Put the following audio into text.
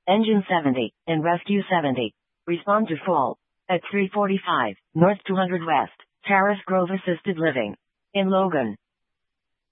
Engine 70, and Rescue 70. Respond to fall. At 345, North 200 West, Terrace Grove Assisted Living. In Logan.